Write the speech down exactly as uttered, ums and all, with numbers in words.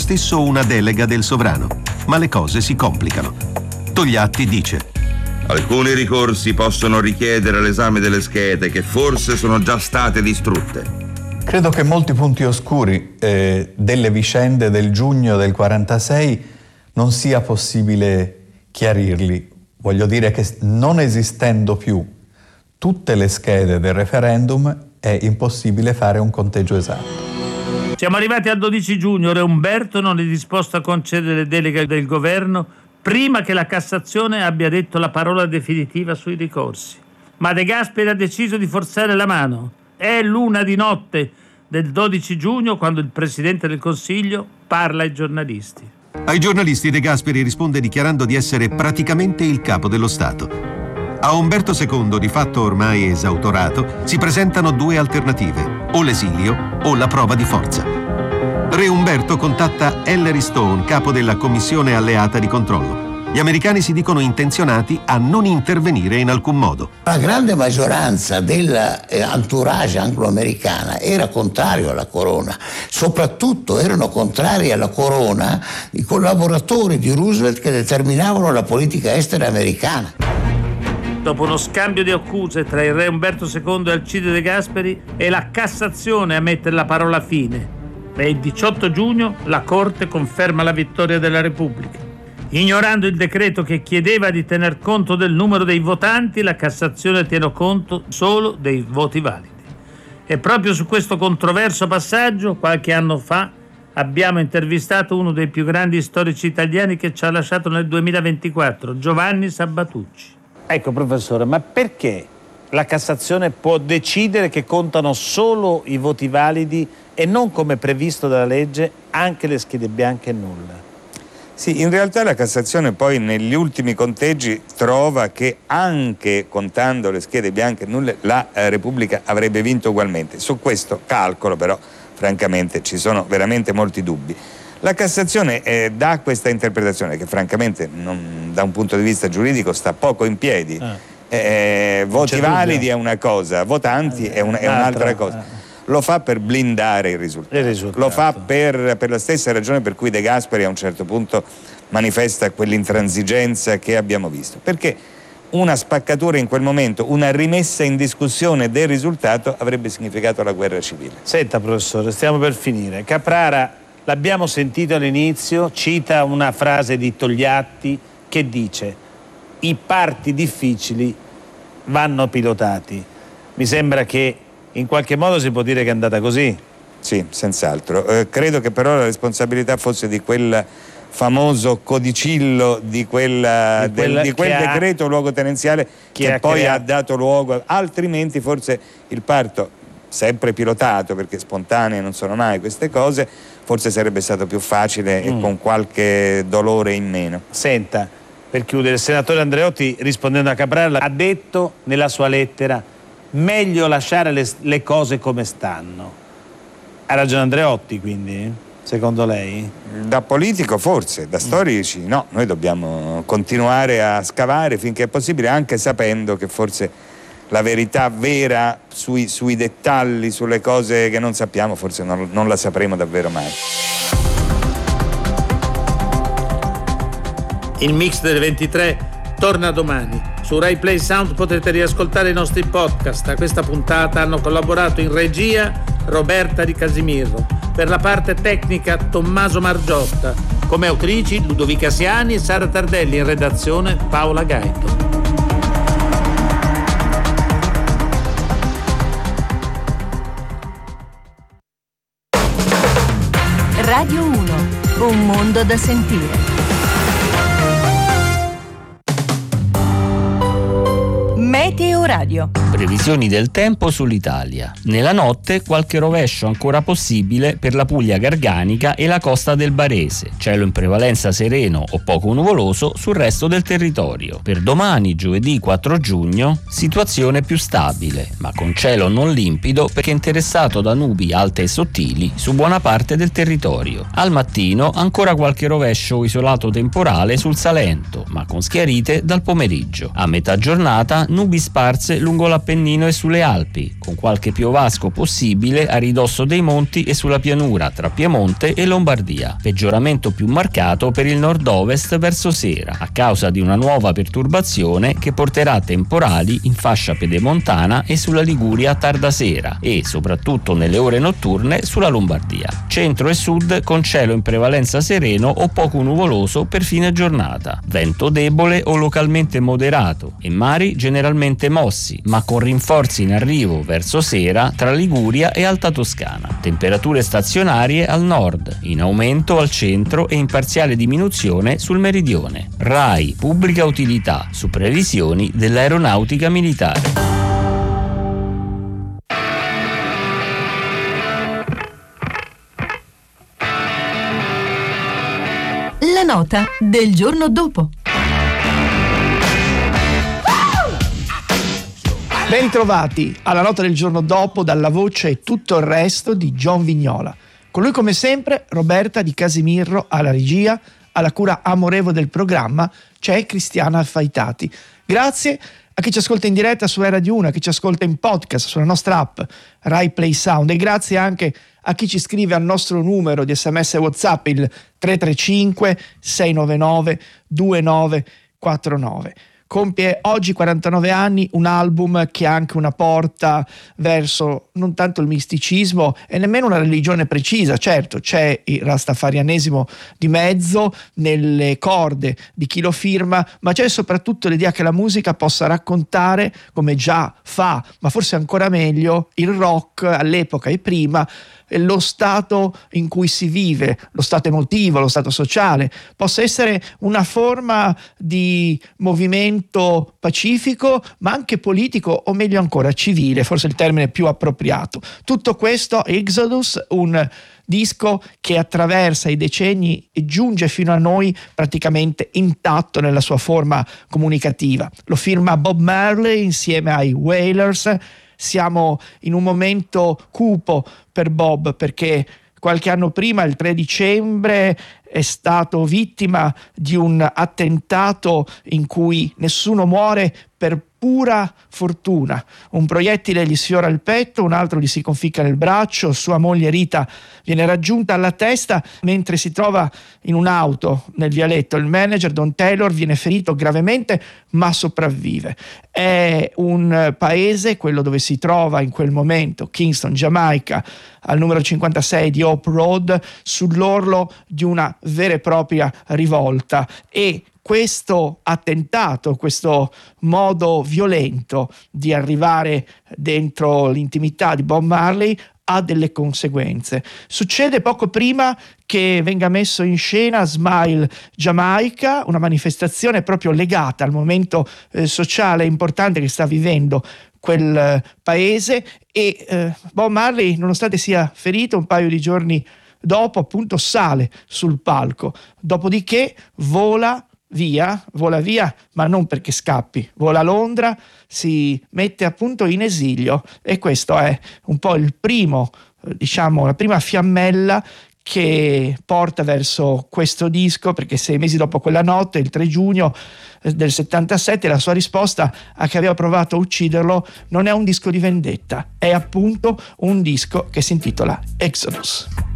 stesso una delega del sovrano, ma le cose si complicano. Togliatti dice: alcuni ricorsi possono richiedere l'esame delle schede che forse sono già state distrutte. Credo che molti punti oscuri eh, delle vicende del giugno del quarantasei non sia possibile chiarirli. Voglio dire che non esistendo più tutte le schede del referendum è impossibile fare un conteggio esatto. Siamo arrivati al dodici giugno, Re Umberto non è disposto a concedere le deleghe del governo prima che la Cassazione abbia detto la parola definitiva sui ricorsi. Ma De Gasperi ha deciso di forzare la mano. È l'una di notte del dodici giugno quando il Presidente del Consiglio parla ai giornalisti. Ai giornalisti De Gasperi risponde dichiarando di essere praticamente il capo dello Stato. A Umberto secondo, di fatto ormai esautorato, si presentano due alternative: o l'esilio o la prova di forza. Re Umberto contatta Ellery Stone, capo della Commissione Alleata di Controllo. Gli americani si dicono intenzionati a non intervenire in alcun modo. La grande maggioranza dell'entourage anglo-americana era contrario alla corona, soprattutto erano contrari alla corona i collaboratori di Roosevelt che determinavano la politica estera americana. Dopo uno scambio di accuse tra il Re Umberto secondo e Alcide De Gasperi, è la Cassazione a mettere la parola fine. E il diciotto giugno la Corte conferma la vittoria della Repubblica. Ignorando il decreto che chiedeva di tener conto del numero dei votanti, la Cassazione tiene conto solo dei voti validi. E proprio su questo controverso passaggio, qualche anno fa, abbiamo intervistato uno dei più grandi storici italiani che ci ha lasciato nel duemilaventiquattro, Giovanni Sabatucci. Ecco, professore, ma perché la Cassazione può decidere che contano solo i voti validi e non, come previsto dalla legge, anche le schede bianche e nulle? Sì, in realtà la Cassazione poi negli ultimi conteggi trova che anche contando le schede bianche e nulle la eh, Repubblica avrebbe vinto ugualmente. Su questo calcolo però francamente ci sono veramente molti dubbi. La Cassazione eh, dà questa interpretazione che francamente non, da un punto di vista giuridico sta poco in piedi. Ah. Eh, voti validi è una cosa, votanti è, un, è un'altra cosa. Lo fa per blindare il risultato, il risultato. Lo fa per, per la stessa ragione per cui De Gasperi a un certo punto manifesta quell'intransigenza che abbiamo visto, perché una spaccatura in quel momento, una rimessa in discussione del risultato avrebbe significato la guerra civile. Senta professore, stiamo per finire. Caprara, l'abbiamo sentito all'inizio, cita una frase di Togliatti che dice: i parti difficili vanno pilotati. Mi sembra che in qualche modo si può dire che è andata così. Sì, senz'altro. Eh, credo che però la responsabilità fosse di quel famoso codicillo, di, quella, di, del, di quel decreto ha, luogotenenziale che, che poi creato. ha dato luogo, altrimenti forse il parto, sempre pilotato, perché spontanee non sono mai queste cose, forse sarebbe stato più facile mm. e con qualche dolore in meno. Senta, per chiudere, il senatore Andreotti, rispondendo a Caprara, ha detto nella sua lettera: meglio lasciare le, le cose come stanno. Ha ragione Andreotti, quindi, secondo lei? Da politico forse, da storici no. Noi dobbiamo continuare a scavare finché è possibile, anche sapendo che forse la verità vera sui, sui dettagli, sulle cose che non sappiamo, forse non, non la sapremo davvero mai. Il Mix delle ventitré torna domani. Su Rai Play Sound potrete riascoltare i nostri podcast. A questa puntata hanno collaborato in regia Roberta Di Casimiro, per la parte tecnica Tommaso Margiotta, come autrici Ludovica Siani e Sara Tardelli, in redazione Paola Gaito. Radio uno, un mondo da sentire. Meteo Radio. Previsioni del tempo sull'Italia. Nella notte qualche rovescio ancora possibile per la Puglia Garganica e la costa del Barese. Cielo in prevalenza sereno o poco nuvoloso sul resto del territorio. Per domani, giovedì quattro giugno, situazione più stabile, ma con cielo non limpido perché interessato da nubi alte e sottili su buona parte del territorio. Al mattino ancora qualche rovescio isolato temporale sul Salento, ma con schiarite dal pomeriggio. A metà giornata nubi sparse lungo l'Appennino e sulle Alpi, con qualche piovasco possibile a ridosso dei monti e sulla pianura tra Piemonte e Lombardia. Peggioramento più marcato per il nord-ovest verso sera, a causa di una nuova perturbazione che porterà temporali in fascia pedemontana e sulla Liguria a tarda sera e, soprattutto nelle ore notturne, sulla Lombardia. Centro e sud con cielo in prevalenza sereno o poco nuvoloso per fine giornata. Vento debole o localmente moderato e mari generalmente mossi, ma con rinforzi in arrivo verso sera tra Liguria e Alta Toscana. Temperature stazionarie al nord, in aumento al centro e in parziale diminuzione sul meridione. RAI Pubblica Utilità su previsioni dell'Aeronautica Militare. La nota del giorno dopo. Ben ritrovati alla nota del giorno dopo dalla voce e tutto il resto di John Vignola. Con lui come sempre Roberta Di Casimirro alla regia, alla cura amorevole del programma c'è Cristiana Alfaitati. Grazie a chi ci ascolta in diretta su Rai Radio uno, a chi ci ascolta in podcast sulla nostra app Rai Play Sound e grazie anche a chi ci scrive al nostro numero di sms e WhatsApp il tre tre cinque sei nove nove due nove quattro nove. Compie oggi quarantanove anni un album che ha anche una porta verso non tanto il misticismo e nemmeno una religione precisa. Certo, c'è il rastafarianesimo di mezzo nelle corde di chi lo firma, ma c'è soprattutto l'idea che la musica possa raccontare, come già fa, ma forse ancora meglio, il rock all'epoca e prima, lo stato in cui si vive, lo stato emotivo, lo stato sociale, possa essere una forma di movimento pacifico, ma anche politico, o meglio ancora civile, forse il termine più appropriato. Tutto questo Exodus, un disco che attraversa i decenni e giunge fino a noi praticamente intatto nella sua forma comunicativa. Lo firma Bob Marley insieme ai Wailers. Siamo in un momento cupo per Bob perché qualche anno prima, il tre dicembre, è stato vittima di un attentato in cui nessuno muore per pura fortuna. Un proiettile gli sfiora il petto, un altro gli si conficca nel braccio, sua moglie Rita viene raggiunta alla testa mentre si trova in un'auto nel vialetto. Il manager Don Taylor viene ferito gravemente ma sopravvive. È un paese, quello dove si trova in quel momento, Kingston, Giamaica, al numero cinquantasei di Hope Road, sull'orlo di una vera e propria rivolta, e questo attentato, questo modo violento di arrivare dentro l'intimità di Bob Marley ha delle conseguenze. Succede poco prima che venga messo in scena Smile Jamaica, una manifestazione proprio legata al momento eh, sociale importante che sta vivendo quel eh, paese, e eh, Bob Marley, nonostante sia ferito, un paio di giorni dopo appunto sale sul palco, dopodiché vola via, vola via, ma non perché scappi, vola a Londra, si mette appunto in esilio, e questo è un po' il primo, diciamo, la prima fiammella che porta verso questo disco, perché sei mesi dopo quella notte, il tre giugno del settantasette, la sua risposta a chi aveva provato a ucciderlo non è un disco di vendetta, è appunto un disco che si intitola Exodus.